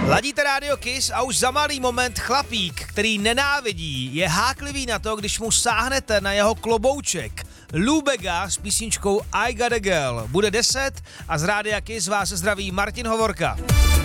Ladíte Radio Kiss a už za malý moment chlapík, který nenávidí, je háklivý na to, když mu sáhnete na jeho klobouček. Lou Bega s písničkou I Got a Girl. Bude 10 a z Rádia Kiss vás zdraví Martin Hovorka.